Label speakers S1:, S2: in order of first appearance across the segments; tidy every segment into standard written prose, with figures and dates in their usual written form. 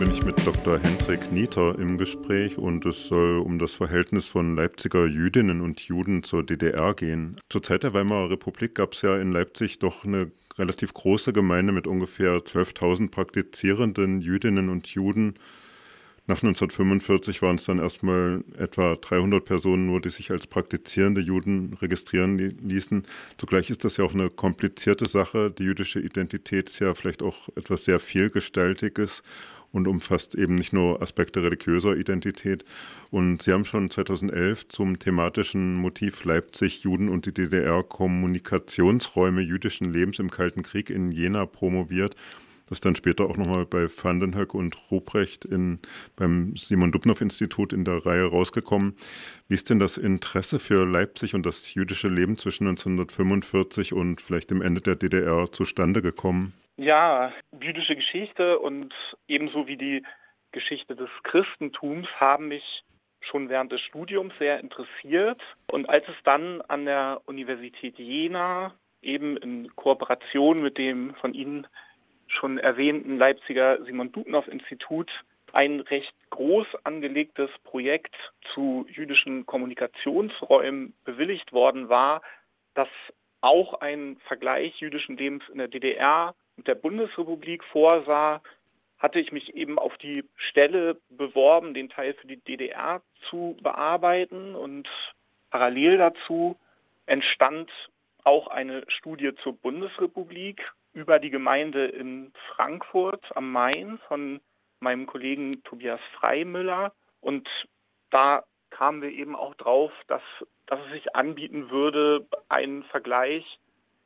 S1: bin ich mit Dr. Hendrik Nieter im Gespräch und es soll um das Verhältnis von Leipziger Jüdinnen und Juden zur DDR gehen. Zur Zeit der Weimarer Republik gab es ja in Leipzig doch eine relativ große Gemeinde mit ungefähr 12.000 praktizierenden Jüdinnen und Juden. Nach 1945 waren es dann erstmal etwa 300 Personen nur, die sich als praktizierende Juden registrieren ließen. Zugleich ist das ja auch eine komplizierte Sache. Die jüdische Identität ist ja vielleicht auch etwas sehr Vielgestaltiges und umfasst eben nicht nur Aspekte religiöser Identität. Und Sie haben schon 2011 zum thematischen Motiv Leipzig, Juden und die DDR, Kommunikationsräume jüdischen Lebens im Kalten Krieg in Jena promoviert. Das ist dann später auch nochmal bei Van den Hoeck und Ruprecht beim Simon-Dubnow-Institut in der Reihe rausgekommen. Wie ist denn das Interesse für Leipzig und das jüdische Leben zwischen 1945 und vielleicht dem Ende der DDR zustande gekommen?
S2: Ja, jüdische Geschichte und ebenso wie die Geschichte des Christentums haben mich schon während des Studiums sehr interessiert. Und als es dann an der Universität Jena eben in Kooperation mit dem von Ihnen schon erwähnten Leipziger Simon-Dubnow-Institut ein recht groß angelegtes Projekt zu jüdischen Kommunikationsräumen bewilligt worden war, das auch einen Vergleich jüdischen Lebens in der DDR mit der Bundesrepublik vorsah, hatte ich mich eben auf die Stelle beworben, den Teil für die DDR zu bearbeiten, und parallel dazu entstand auch eine Studie zur Bundesrepublik über die Gemeinde in Frankfurt am Main von meinem Kollegen Tobias Freimüller. Und da kamen wir eben auch drauf, dass es sich anbieten würde, einen Vergleich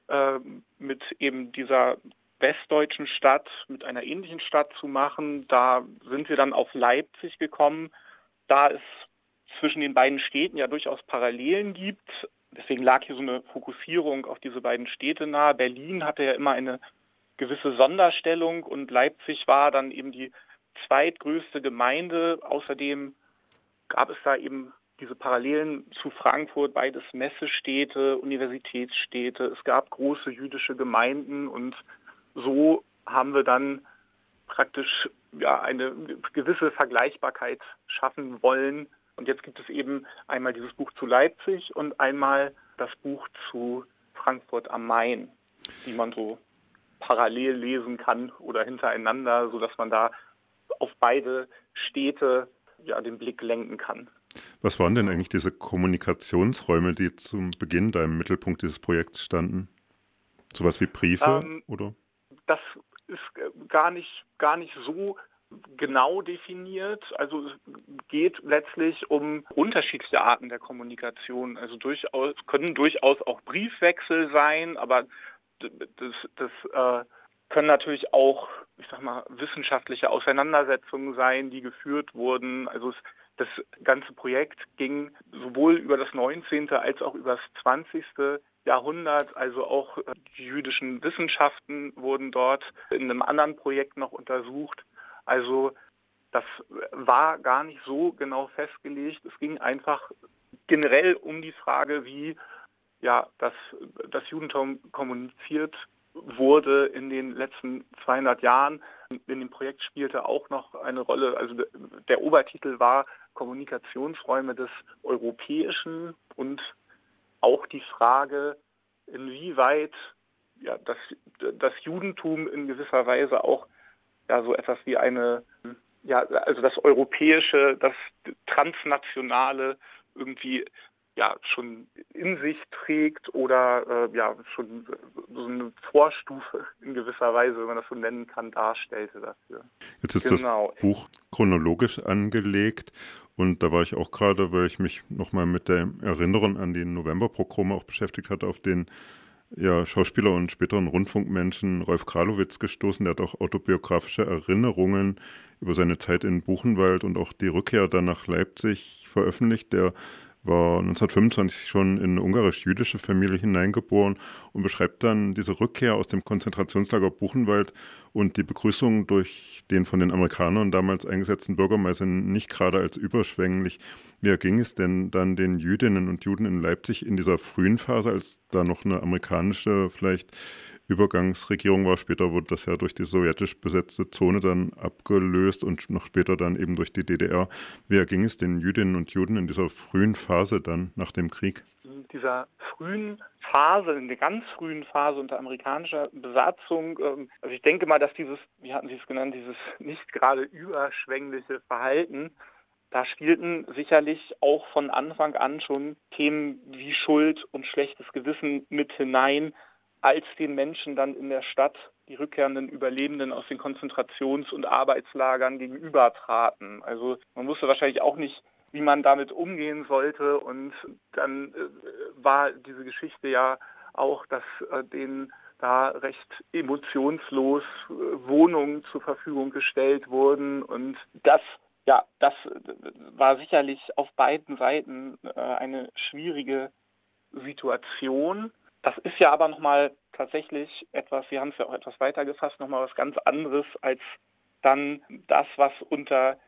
S2: mit eben dieser westdeutschen Stadt, mit einer ähnlichen Stadt zu machen. Da sind wir dann auf Leipzig gekommen, da es zwischen den beiden Städten ja durchaus Parallelen gibt. Deswegen lag hier so eine Fokussierung auf diese beiden Städte nahe. Berlin hatte ja immer eine gewisse Sonderstellung und Leipzig war dann eben die zweitgrößte Gemeinde. Außerdem gab es da eben diese Parallelen zu Frankfurt, beides Messestädte, Universitätsstädte. Es gab große jüdische Gemeinden und so haben wir dann praktisch eine gewisse Vergleichbarkeit schaffen wollen. Und jetzt gibt es eben einmal dieses Buch zu Leipzig und einmal das Buch zu Frankfurt am Main, die man so parallel lesen kann oder hintereinander, sodass man da auf beide Städte den Blick lenken kann.
S1: Was waren denn eigentlich diese Kommunikationsräume, die zum Beginn da im Mittelpunkt dieses Projekts standen? Sowas wie Briefe, oder?
S2: Das ist gar nicht so genau definiert. Also es geht letztlich um unterschiedliche Arten der Kommunikation. Also können durchaus auch Briefwechsel sein, aber das können natürlich auch, wissenschaftliche Auseinandersetzungen sein, die geführt wurden. Also das ganze Projekt ging sowohl über das 19. als auch über das 20. Jahrhundert, also auch die jüdischen Wissenschaften wurden dort in einem anderen Projekt noch untersucht. Also das war gar nicht so genau festgelegt. Es ging einfach generell um die Frage, wie das Judentum kommuniziert wurde in den letzten 200 Jahren. In dem Projekt spielte auch noch eine Rolle, also der Obertitel war Kommunikationsräume des Europäischen und auch die Frage, inwieweit das Judentum in gewisser Weise auch so etwas wie also das Europäische, das Transnationale irgendwie schon in sich trägt oder schon so eine Vorstufe in gewisser Weise, wenn man das so nennen kann, darstellte dafür.
S1: Jetzt ist das Buch chronologisch angelegt und da war ich auch gerade, weil ich mich nochmal mit der Erinnerung an die Novemberpogrome auch beschäftigt hatte, auf den Schauspieler und späteren Rundfunkmenschen Rolf Kralowitz gestoßen. Der hat auch autobiografische Erinnerungen über seine Zeit in Buchenwald und auch die Rückkehr dann nach Leipzig veröffentlicht. Der war 1925 schon in eine ungarisch-jüdische Familie hineingeboren und beschreibt dann diese Rückkehr aus dem Konzentrationslager Buchenwald und die Begrüßung durch den von den Amerikanern damals eingesetzten Bürgermeister nicht gerade als überschwänglich. Wie erging es denn dann den Jüdinnen und Juden in Leipzig in dieser frühen Phase, als da noch eine amerikanische vielleicht Übergangsregierung war. Später wurde das ja durch die sowjetisch besetzte Zone dann abgelöst und noch später dann eben durch die DDR. Wie ging es den Jüdinnen und Juden in dieser frühen Phase dann nach dem Krieg?
S2: In dieser frühen Phase, in der ganz frühen Phase unter amerikanischer Besatzung, also ich denke mal, dass dieses, wie hatten Sie es genannt, dieses nicht gerade überschwängliche Verhalten, da spielten sicherlich auch von Anfang an schon Themen wie Schuld und schlechtes Gewissen mit hinein, als den Menschen dann in der Stadt die rückkehrenden Überlebenden aus den Konzentrations- und Arbeitslagern gegenübertraten. Also man wusste wahrscheinlich auch nicht, wie man damit umgehen sollte. Und dann war diese Geschichte ja auch, dass denen da recht emotionslos Wohnungen zur Verfügung gestellt wurden. Und das war sicherlich auf beiden Seiten eine schwierige Situation. Das ist ja aber nochmal tatsächlich etwas, Sie haben es ja auch etwas weiter gefasst, nochmal was ganz anderes als dann das, was unter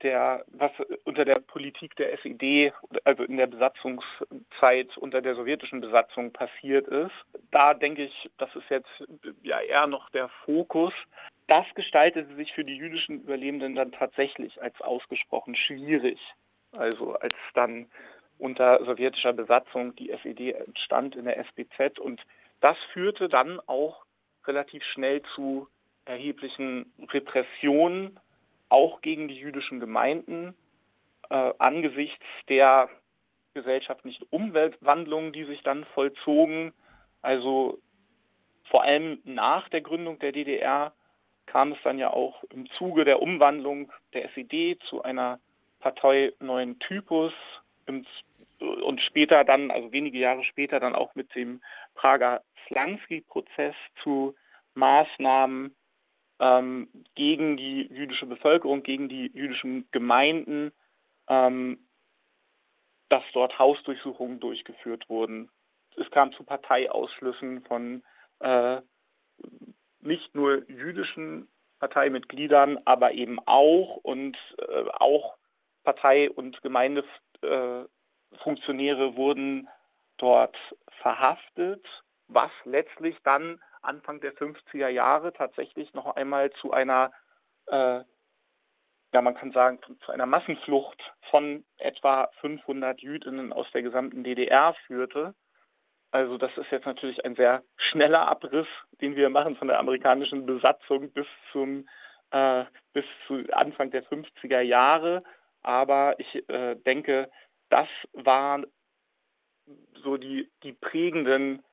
S2: der Politik der SED, also in der Besatzungszeit unter der sowjetischen Besatzung passiert ist. Da denke ich, das ist jetzt ja eher noch der Fokus. Das gestaltete sich für die jüdischen Überlebenden dann tatsächlich als ausgesprochen schwierig. Also als dann unter sowjetischer Besatzung die SED entstand in der SBZ. Und das führte dann auch relativ schnell zu erheblichen Repressionen, auch gegen die jüdischen Gemeinden, angesichts der gesellschaftlichen Umwandlungen, die sich dann vollzogen. Also vor allem nach der Gründung der DDR kam es dann ja auch im Zuge der Umwandlung der SED zu einer Partei neuen Typus und später dann, also wenige Jahre später, dann auch mit dem Prager Slansky-Prozess zu Maßnahmen gegen die jüdische Bevölkerung, gegen die jüdischen Gemeinden, dass dort Hausdurchsuchungen durchgeführt wurden. Es kam zu Parteiausschlüssen von nicht nur jüdischen Parteimitgliedern, aber eben auch auch Partei- und Gemeindefunktionäre wurden dort verhaftet, was letztlich dann Anfang der 50er Jahre tatsächlich noch einmal zu einer, man kann sagen, zu einer Massenflucht von etwa 500 Jüdinnen aus der gesamten DDR führte. Also das ist jetzt natürlich ein sehr schneller Abriss, den wir machen von der amerikanischen Besatzung bis zu Anfang der 50er Jahre. Aber ich denke, das waren so die prägenden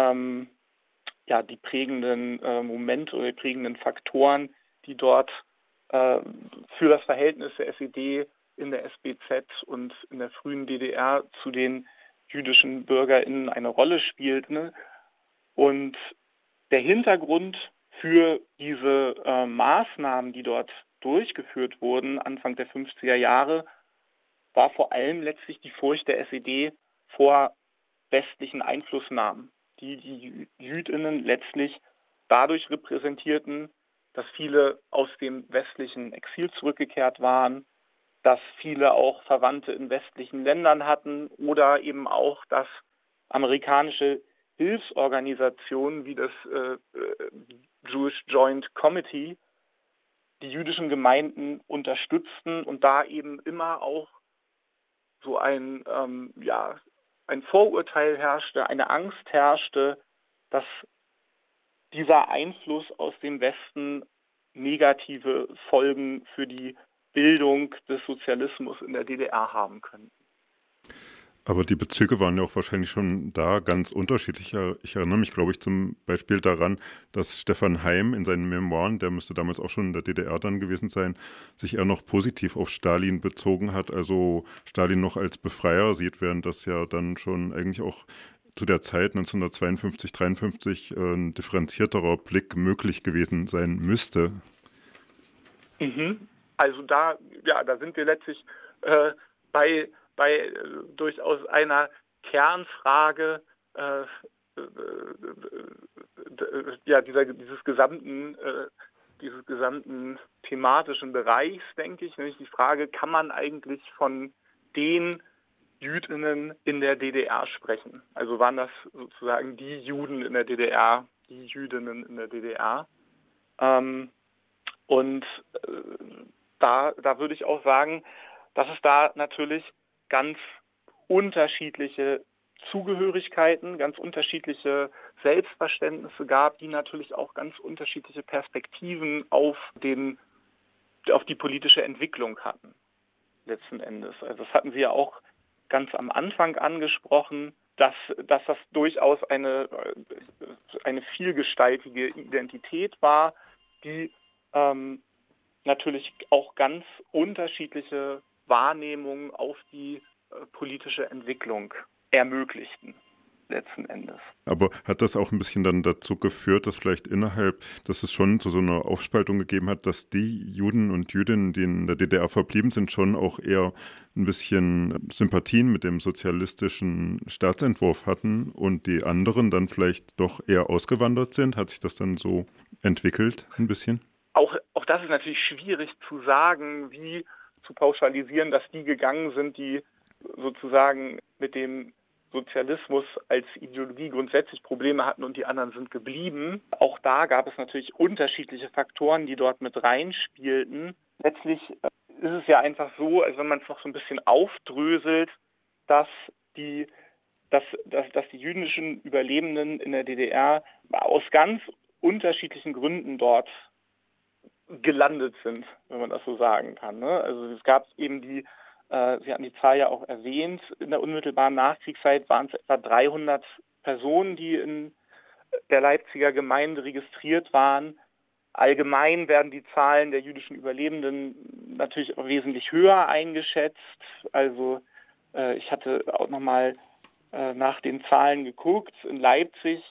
S2: Momente oder die prägenden Faktoren, die dort für das Verhältnis der SED in der SBZ und in der frühen DDR zu den jüdischen BürgerInnen eine Rolle spielten. Und der Hintergrund für diese Maßnahmen, die dort durchgeführt wurden, Anfang der 50er Jahre, war vor allem letztlich die Furcht der SED vor westlichen Einflussnahmen, die JüdInnen letztlich dadurch repräsentierten, dass viele aus dem westlichen Exil zurückgekehrt waren, dass viele auch Verwandte in westlichen Ländern hatten oder eben auch, dass amerikanische Hilfsorganisationen wie das Jewish Joint Committee die jüdischen Gemeinden unterstützten und da eben immer auch so ein Vorurteil herrschte, eine Angst herrschte, dass dieser Einfluss aus dem Westen negative Folgen für die Bildung des Sozialismus in der DDR haben könnten.
S1: Aber die Bezüge waren ja auch wahrscheinlich schon da ganz unterschiedlich. Ich erinnere mich, glaube ich, zum Beispiel daran, dass Stefan Heym in seinen Memoiren, der müsste damals auch schon in der DDR dann gewesen sein, sich eher noch positiv auf Stalin bezogen hat, also Stalin noch als Befreier sieht, während das ja dann schon eigentlich auch zu der Zeit 1952, 53 ein differenzierterer Blick möglich gewesen sein müsste.
S2: Mhm. Also da sind wir letztlich bei durchaus einer Kernfrage dieses gesamten thematischen Bereichs, denke ich, nämlich die Frage, kann man eigentlich von den JüdInnen in der DDR sprechen? Also waren das sozusagen die Juden in der DDR, die Jüdinnen in der DDR. Ähm, und da würde ich auch sagen, dass es da natürlich ganz unterschiedliche Zugehörigkeiten, ganz unterschiedliche Selbstverständnisse gab, die natürlich auch ganz unterschiedliche Perspektiven auf die politische Entwicklung hatten, letzten Endes. Also das hatten Sie ja auch ganz am Anfang angesprochen, dass das durchaus eine vielgestaltige Identität war, die natürlich auch ganz unterschiedliche Wahrnehmungen auf die politische Entwicklung ermöglichten, letzten Endes.
S1: Aber hat das auch ein bisschen dann dazu geführt, dass es schon zu so einer Aufspaltung gegeben hat, dass die Juden und Jüdinnen, die in der DDR verblieben sind, schon auch eher ein bisschen Sympathien mit dem sozialistischen Staatsentwurf hatten und die anderen dann vielleicht doch eher ausgewandert sind? Hat sich das dann so entwickelt ein bisschen?
S2: Auch das ist natürlich schwierig zu sagen, wie zu pauschalisieren, dass die gegangen sind, die sozusagen mit dem Sozialismus als Ideologie grundsätzlich Probleme hatten und die anderen sind geblieben. Auch da gab es natürlich unterschiedliche Faktoren, die dort mit reinspielten. Letztlich ist es ja einfach so, also wenn man es noch so ein bisschen aufdröselt, dass die jüdischen Überlebenden in der DDR aus ganz unterschiedlichen Gründen dort gelandet sind, wenn man das so sagen kann. Ne? Also es gab eben Sie hatten die Zahl ja auch erwähnt, in der unmittelbaren Nachkriegszeit waren es etwa 300 Personen, die in der Leipziger Gemeinde registriert waren. Allgemein werden die Zahlen der jüdischen Überlebenden natürlich auch wesentlich höher eingeschätzt. Also ich hatte auch nochmal nach den Zahlen geguckt. In Leipzig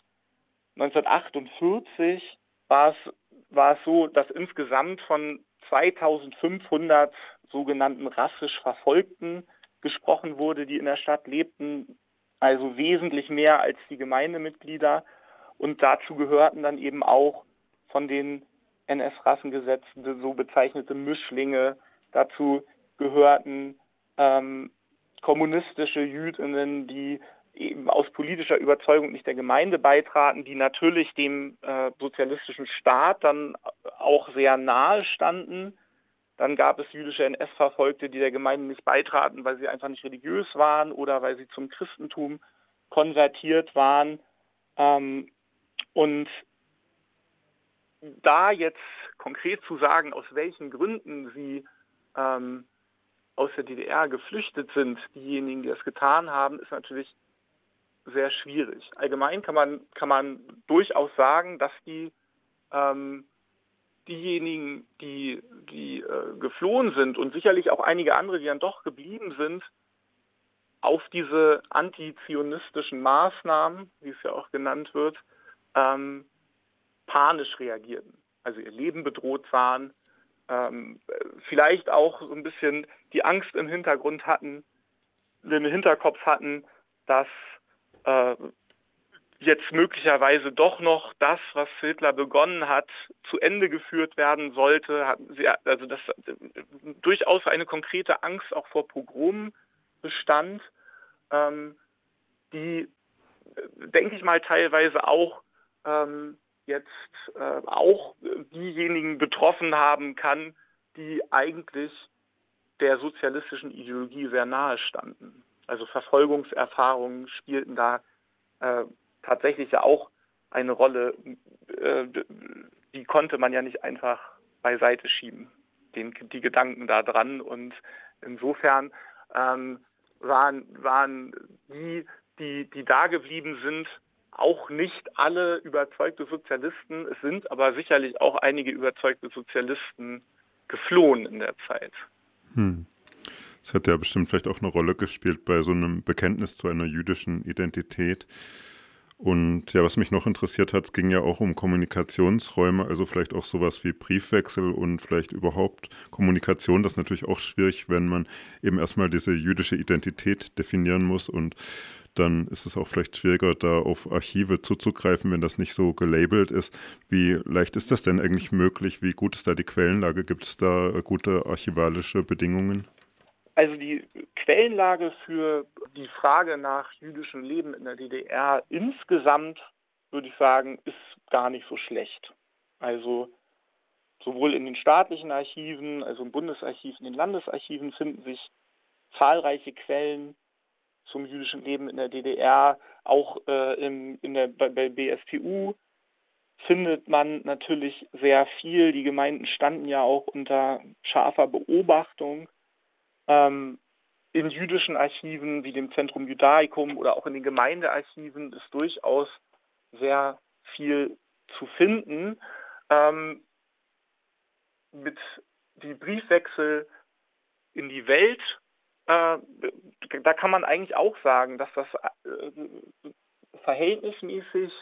S2: 1948 war es so, dass insgesamt von 2500 sogenannten rassisch Verfolgten gesprochen wurde, die in der Stadt lebten, also wesentlich mehr als die Gemeindemitglieder. Und dazu gehörten dann eben auch von den NS-Rassengesetzen so bezeichnete Mischlinge. Dazu gehörten kommunistische Jüdinnen, die eben aus politischer Überzeugung nicht der Gemeinde beitraten, die natürlich dem sozialistischen Staat dann auch sehr nahe standen. Dann gab es jüdische NS-Verfolgte, die der Gemeinde nicht beitraten, weil sie einfach nicht religiös waren oder weil sie zum Christentum konvertiert waren. Und da jetzt konkret zu sagen, aus welchen Gründen sie aus der DDR geflüchtet sind, diejenigen, die das getan haben, ist natürlich sehr schwierig. Allgemein kann man durchaus sagen, dass diejenigen, die geflohen sind und sicherlich auch einige andere, die dann doch geblieben sind, auf diese antizionistischen Maßnahmen, wie es ja auch genannt wird, panisch reagierten. Also ihr Leben bedroht sahen, vielleicht auch so ein bisschen die Angst im Hinterkopf hatten, dass jetzt möglicherweise doch noch das, was Hitler begonnen hat, zu Ende geführt werden sollte. Also dass durchaus eine konkrete Angst auch vor Pogromen bestand, die, denke ich mal, teilweise auch jetzt auch diejenigen betroffen haben kann, die eigentlich der sozialistischen Ideologie sehr nahe standen. Also Verfolgungserfahrungen spielten da tatsächlich ja auch eine Rolle, die konnte man ja nicht einfach beiseite schieben, die Gedanken da dran. Und insofern waren die da geblieben sind, auch nicht alle überzeugte Sozialisten. Es sind aber sicherlich auch einige überzeugte Sozialisten geflohen in der Zeit.
S1: Das hat ja bestimmt vielleicht auch eine Rolle gespielt bei so einem Bekenntnis zu einer jüdischen Identität. Und ja, was mich noch interessiert hat, es ging ja auch um Kommunikationsräume, also vielleicht auch sowas wie Briefwechsel und vielleicht überhaupt Kommunikation. Das ist natürlich auch schwierig, wenn man eben erstmal diese jüdische Identität definieren muss, und dann ist es auch vielleicht schwieriger, da auf Archive zuzugreifen, wenn das nicht so gelabelt ist. Wie leicht ist das denn eigentlich möglich? Wie gut ist da die Quellenlage? Gibt es da gute archivalische Bedingungen?
S2: Also die Quellenlage für die Frage nach jüdischem Leben in der DDR insgesamt würde ich sagen, ist gar nicht so schlecht. Also sowohl in den staatlichen Archiven, also im Bundesarchiv, in den Landesarchiven finden sich zahlreiche Quellen zum jüdischen Leben in der DDR. Auch bei BSTU findet man natürlich sehr viel. Die Gemeinden standen ja auch unter scharfer Beobachtung. In jüdischen Archiven wie dem Centrum Judaicum oder auch in den Gemeindearchiven ist durchaus sehr viel zu finden. Mit die Briefwechsel in die Welt, da kann man eigentlich auch sagen, dass das verhältnismäßig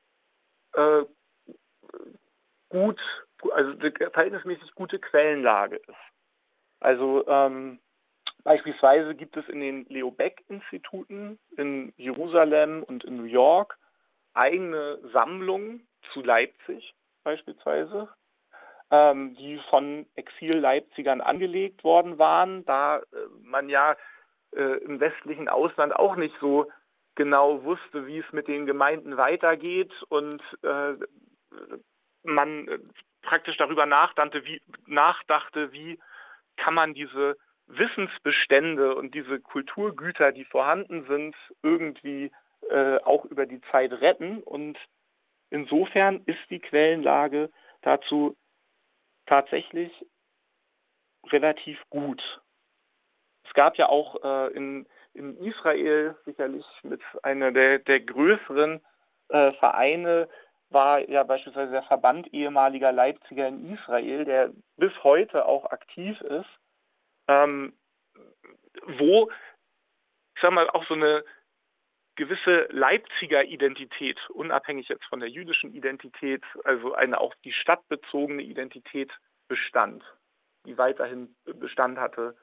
S2: verhältnismäßig gute Quellenlage ist. Also beispielsweise gibt es in den Leo Baeck-Instituten in Jerusalem und in New York eigene Sammlungen zu Leipzig beispielsweise, die von Exil-Leipzigern angelegt worden waren, da man ja im westlichen Ausland auch nicht so genau wusste, wie es mit den Gemeinden weitergeht und man praktisch darüber nachdachte, wie kann man diese Wissensbestände und diese Kulturgüter, die vorhanden sind, irgendwie auch über die Zeit retten. Und insofern ist die Quellenlage dazu tatsächlich relativ gut. Es gab ja auch in Israel sicherlich mit einer der größeren Vereine war ja beispielsweise der Verband ehemaliger Leipziger in Israel, der bis heute auch aktiv ist, wo, ich sag mal, auch so eine gewisse Leipziger Identität, unabhängig jetzt von der jüdischen Identität, also eine auch die stadtbezogene Identität bestand, die weiterhin Bestand hatte.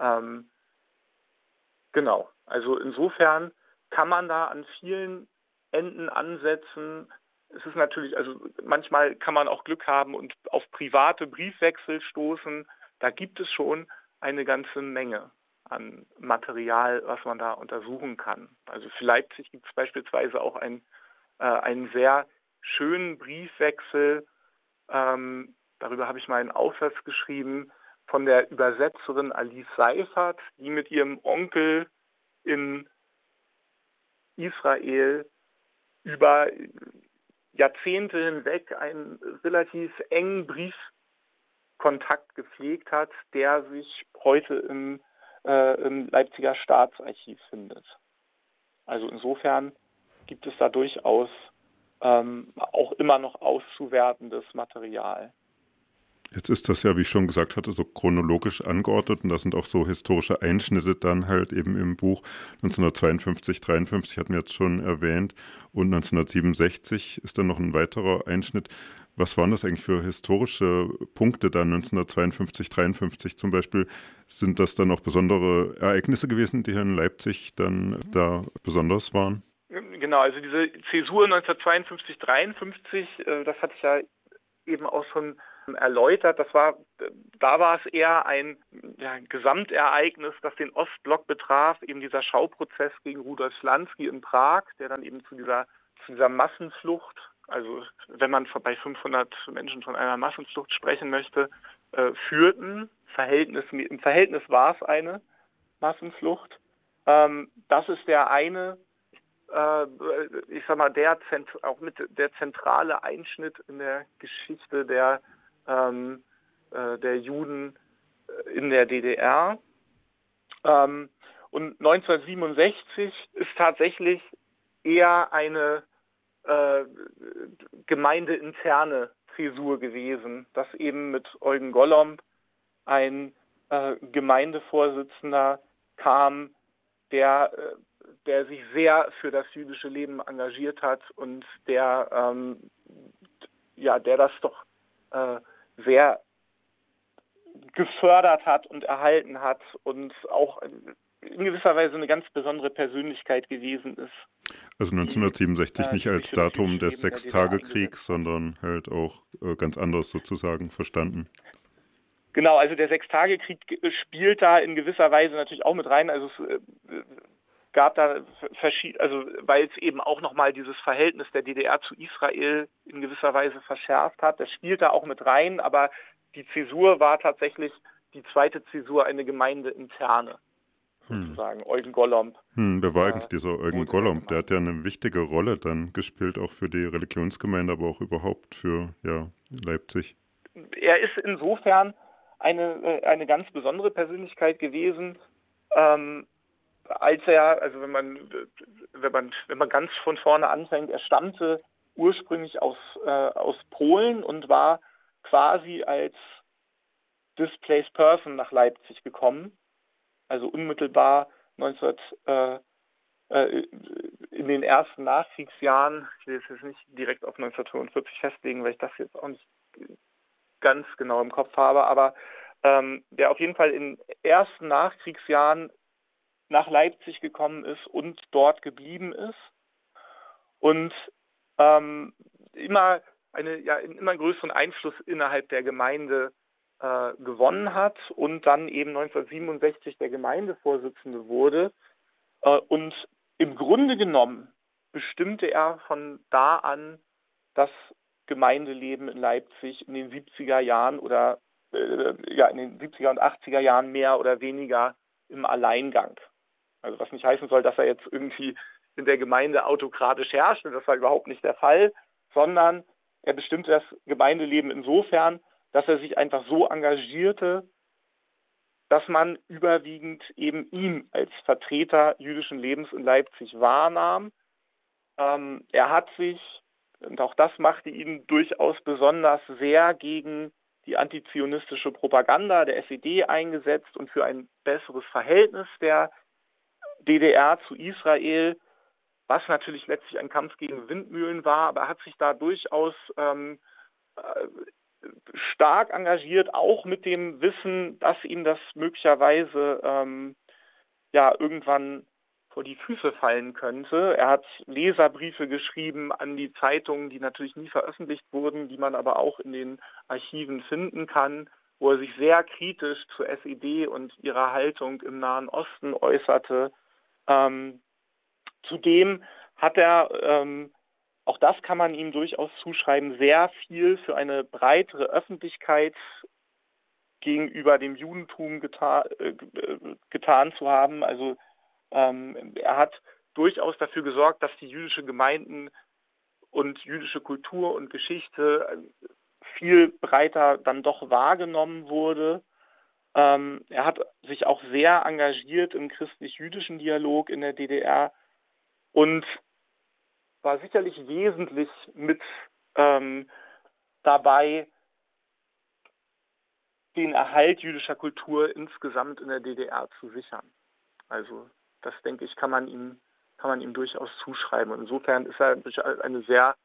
S2: Genau, also insofern kann man da an vielen Enden ansetzen. Es ist natürlich, also manchmal kann man auch Glück haben und auf private Briefwechsel stoßen. Da gibt es schon eine ganze Menge an Material, was man da untersuchen kann. Also für Leipzig gibt es beispielsweise auch einen sehr schönen Briefwechsel, darüber habe ich mal einen Aufsatz geschrieben, von der Übersetzerin Alice Seifert, die mit ihrem Onkel in Israel über Jahrzehnte hinweg einen relativ engen Briefkontakt gepflegt hat, der sich heute im Leipziger Staatsarchiv findet. Also insofern gibt es da durchaus auch immer noch auszuwertendes Material.
S1: Jetzt ist das ja, wie ich schon gesagt hatte, so chronologisch angeordnet und da sind auch so historische Einschnitte dann halt eben im Buch. 1952, 53 hatten wir jetzt schon erwähnt und 1967 ist dann noch ein weiterer Einschnitt. Was waren das eigentlich für historische Punkte dann 1952, 53 zum Beispiel? Sind das dann auch besondere Ereignisse gewesen, die hier in Leipzig dann da besonders waren?
S2: Genau, also diese Zäsur 1952, 53, das hatte ich ja eben auch schon erläutert. Da war es eher ein Gesamtereignis, das den Ostblock betraf, eben dieser Schauprozess gegen Rudolf Slansky in Prag, der dann eben zu dieser Massenflucht, also wenn man bei 500 Menschen von einer Massenflucht sprechen möchte, führten. Im Verhältnis war es eine Massenflucht. Das ist der eine, ich sag mal, auch mit der zentrale Einschnitt in der Geschichte der Juden in der DDR. Und 1967 ist tatsächlich eher eine gemeindeinterne Zäsur gewesen, dass eben mit Eugen Gollomb ein Gemeindevorsitzender kam, der sich sehr für das jüdische Leben engagiert hat und der das doch sehr gefördert hat und erhalten hat und auch in gewisser Weise eine ganz besondere Persönlichkeit gewesen ist.
S1: Also 1967 nicht als Datum des Sechstagekriegs, sondern halt auch ganz anders sozusagen verstanden.
S2: Genau, also der Sechstagekrieg spielt da in gewisser Weise natürlich auch mit rein. Also gab da also weil es eben auch nochmal dieses Verhältnis der DDR zu Israel in gewisser Weise verschärft hat. Das spielt da auch mit rein, aber die Zäsur war tatsächlich die zweite Zäsur, eine gemeindeinterne, sozusagen. Eugen Gollomb.
S1: Wer war eigentlich dieser Eugen
S2: wurde der
S1: Gollomb? Der
S2: Gemeinde.
S1: hat ja eine wichtige Rolle dann gespielt, auch für die Religionsgemeinde, aber auch überhaupt für Leipzig.
S2: Er ist insofern eine ganz besondere Persönlichkeit gewesen, als er, also wenn man ganz von vorne anfängt, er stammte ursprünglich aus Polen und war quasi als Displaced Person nach Leipzig gekommen, also unmittelbar 19 in den ersten Nachkriegsjahren. Ich will es jetzt nicht direkt auf 1945 festlegen, weil ich das jetzt auch nicht ganz genau im Kopf habe, aber der auf jeden Fall in den ersten Nachkriegsjahren nach Leipzig gekommen ist und dort geblieben ist und immer einen immer größeren Einfluss innerhalb der Gemeinde gewonnen hat und dann eben 1967 der Gemeindevorsitzende wurde. Und im Grunde genommen bestimmte er von da an das Gemeindeleben in Leipzig in den 70er Jahren oder in den 70er und 80er Jahren mehr oder weniger im Alleingang. Also was nicht heißen soll, dass er jetzt irgendwie in der Gemeinde autokratisch herrscht, das war überhaupt nicht der Fall, sondern er bestimmte das Gemeindeleben insofern, dass er sich einfach so engagierte, dass man überwiegend eben ihn als Vertreter jüdischen Lebens in Leipzig wahrnahm. Er hat sich, und auch das machte ihn durchaus besonders, sehr gegen die antizionistische Propaganda der SED eingesetzt und für ein besseres Verhältnis der DDR zu Israel, was natürlich letztlich ein Kampf gegen Windmühlen war, aber er hat sich da durchaus stark engagiert, auch mit dem Wissen, dass ihm das möglicherweise irgendwann vor die Füße fallen könnte. Er hat Leserbriefe geschrieben an die Zeitungen, die natürlich nie veröffentlicht wurden, die man aber auch in den Archiven finden kann, wo er sich sehr kritisch zur SED und ihrer Haltung im Nahen Osten äußerte. Zudem hat er, auch das kann man ihm durchaus zuschreiben, sehr viel für eine breitere Öffentlichkeit gegenüber dem Judentum getan zu haben. Also er hat durchaus dafür gesorgt, dass die jüdische Gemeinden und jüdische Kultur und Geschichte viel breiter dann doch wahrgenommen wurde. Er hat sich auch sehr engagiert im christlich-jüdischen Dialog in der DDR und war sicherlich wesentlich mit dabei, den Erhalt jüdischer Kultur insgesamt in der DDR zu sichern. Also das, denke ich, kann man ihm durchaus zuschreiben. Und insofern ist er eine sehr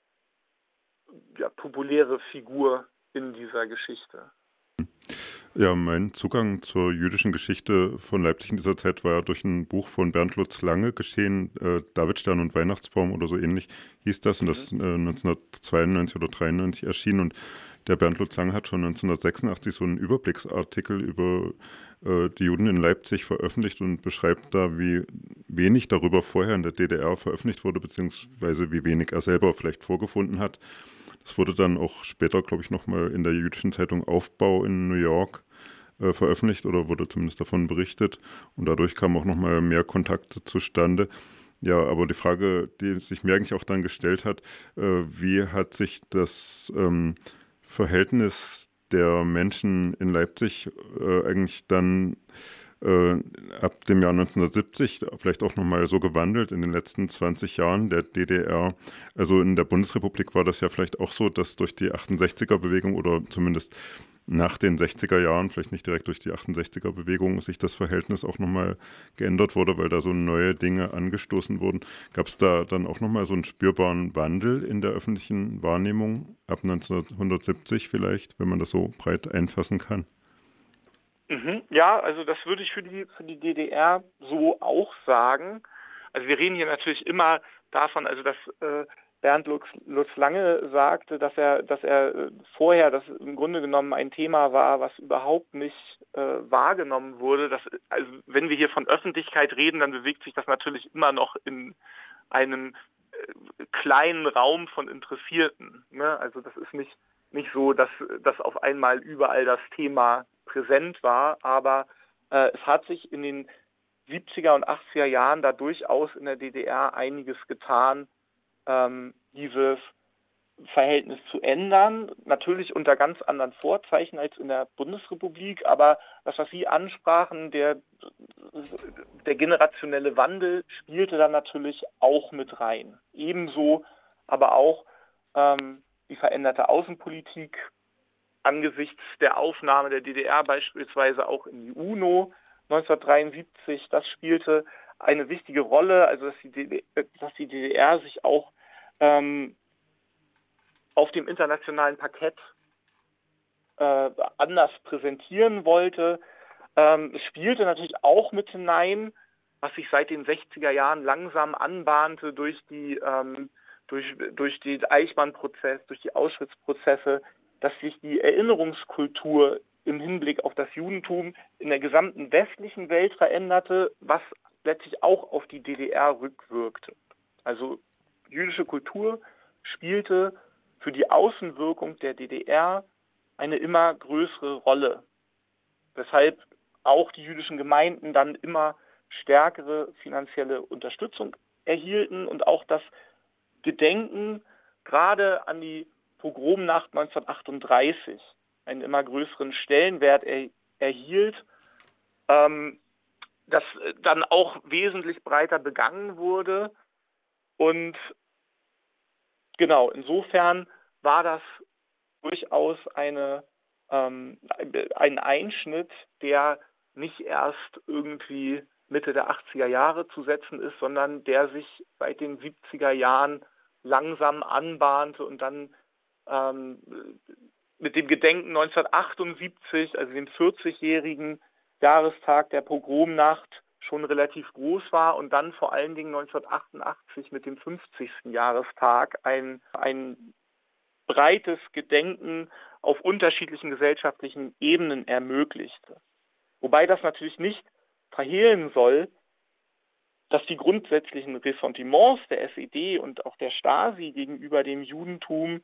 S2: populäre Figur in dieser Geschichte.
S1: Ja, mein Zugang zur jüdischen Geschichte von Leipzig in dieser Zeit war ja durch ein Buch von Bernd Lutz Lange geschehen, Davidstern und Weihnachtsbaum oder so ähnlich hieß das, und das 1992 oder 1993 erschienen. Und der Bernd Lutz Lange hat schon 1986 so einen Überblicksartikel über die Juden in Leipzig veröffentlicht und beschreibt da, wie wenig darüber vorher in der DDR veröffentlicht wurde, beziehungsweise wie wenig er selber vielleicht vorgefunden hat. Das wurde dann auch später, glaube ich, nochmal in der jüdischen Zeitung Aufbau in New York veröffentlicht oder wurde zumindest davon berichtet. Und dadurch kamen auch nochmal mehr Kontakte zustande. Ja, aber die Frage, die sich mir eigentlich auch dann gestellt hat, wie hat sich das Verhältnis der Menschen in Leipzig eigentlich dann ab dem Jahr 1970 vielleicht auch nochmal so gewandelt in den letzten 20 Jahren der DDR. Also in der Bundesrepublik war das ja vielleicht auch so, dass durch die 68er-Bewegung oder zumindest nach den 60er Jahren, vielleicht nicht direkt durch die 68er-Bewegung, sich das Verhältnis auch nochmal geändert wurde, weil da so neue Dinge angestoßen wurden. Gab es da dann auch nochmal so einen spürbaren Wandel in der öffentlichen Wahrnehmung ab 1970 vielleicht, wenn man das so breit einfassen kann?
S2: Ja, also das würde ich für die DDR so auch sagen. Also wir reden hier natürlich immer davon, also dass Bernd Lutz Lange sagte, dass er vorher das im Grunde genommen ein Thema war, was überhaupt nicht wahrgenommen wurde. Also wenn wir hier von Öffentlichkeit reden, dann bewegt sich das natürlich immer noch in einem kleinen Raum von Interessierten. Ne? Also das ist nicht so, dass auf einmal überall das Thema präsent war, aber es hat sich in den 70er und 80er Jahren da durchaus in der DDR einiges getan, dieses Verhältnis zu ändern, natürlich unter ganz anderen Vorzeichen als in der Bundesrepublik, aber das, was Sie ansprachen, der generationelle Wandel spielte da natürlich auch mit rein. Ebenso aber auch die veränderte Außenpolitik angesichts der Aufnahme der DDR beispielsweise auch in die UNO 1973, das spielte eine wichtige Rolle, also dass die DDR sich auch auf dem internationalen Parkett anders präsentieren wollte. Es spielte natürlich auch mit hinein, was sich seit den 60er Jahren langsam anbahnte durch den Eichmann-Prozess, durch die Auschwitz-Prozesse, dass sich die Erinnerungskultur im Hinblick auf das Judentum in der gesamten westlichen Welt veränderte, was letztlich auch auf die DDR rückwirkte. Also jüdische Kultur spielte für die Außenwirkung der DDR eine immer größere Rolle, weshalb auch die jüdischen Gemeinden dann immer stärkere finanzielle Unterstützung erhielten und auch das Gedenken gerade an die Pogromnacht 1938 einen immer größeren Stellenwert erhielt, das dann auch wesentlich breiter begangen wurde. Und genau, insofern war das durchaus ein Einschnitt, der nicht erst irgendwie Mitte der 80er Jahre zu setzen ist, sondern der sich seit den 70er Jahren langsam anbahnte und dann mit dem Gedenken 1978, also dem 40-jährigen Jahrestag der Pogromnacht, schon relativ groß war und dann vor allen Dingen 1988 mit dem 50. Jahrestag ein breites Gedenken auf unterschiedlichen gesellschaftlichen Ebenen ermöglichte. Wobei das natürlich nicht verhehlen soll, dass die grundsätzlichen Ressentiments der SED und auch der Stasi gegenüber dem Judentum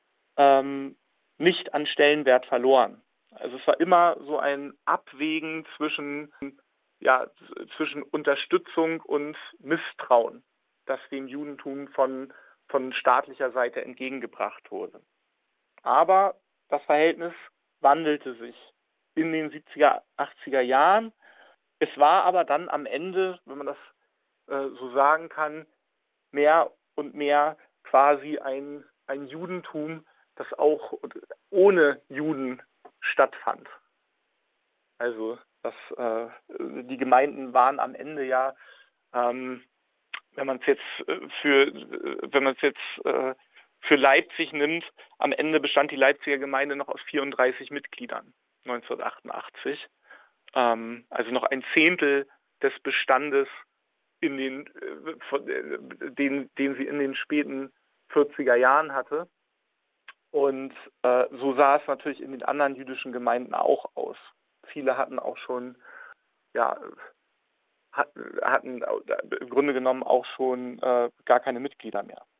S2: nicht an Stellenwert verloren. Also es war immer so ein Abwägen zwischen Unterstützung und Misstrauen, das dem Judentum von staatlicher Seite entgegengebracht wurde. Aber das Verhältnis wandelte sich in den 70er, 80er Jahren. Es war aber dann am Ende, wenn man das so sagen kann, mehr und mehr quasi ein Judentum, das auch ohne Juden stattfand. Also die Gemeinden waren am Ende ja, wenn man es jetzt für Leipzig nimmt, am Ende bestand die Leipziger Gemeinde noch aus 34 Mitgliedern 1988. Also noch ein Zehntel des Bestandes, den sie in den späten 40er Jahren hatte. Und so sah es natürlich in den anderen jüdischen Gemeinden auch aus. Viele hatten auch schon, hatten im Grunde genommen auch schon gar keine Mitglieder mehr.